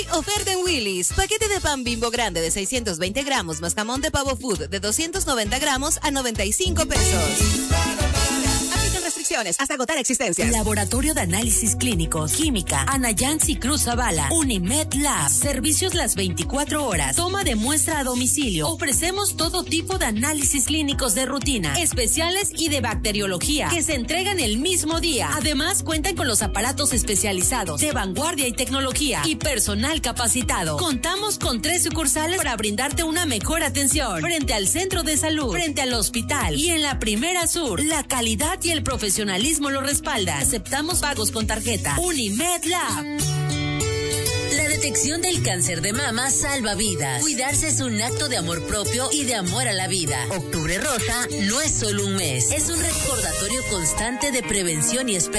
oferta en Willy's. Paquete de pan Bimbo grande de 620 gramos más jamón de pavo food de 290 gramos a 95 pesos. Aplican restricciones hasta agotar existencias. Laboratorio de Análisis Clínicos, Química, Ana Yancy Cruz Zavala, Unimed Lab, servicios las 24 horas, toma de muestra a domicilio. Ofrecemos todo tipo de análisis clínicos de rutina, especiales y de bacteriología, que se entregan el mismo día. Además, cuentan con los aparatos especializados, de vanguardia y tecnología, y personal capacitado. Contamos con 3 sucursales para brindarte una mejor atención, frente al centro de salud, frente al hospital y en la Primera Sur. La calidad y el profesionalismo lo respaldan. Aceptamos pagos con tarjeta. Unimed Lab. La detección del cáncer de mama salva vidas. Cuidarse es un acto de amor propio y de amor a la vida. Octubre Rosa no es solo un mes, es un recordatorio constante de prevención y esperanza.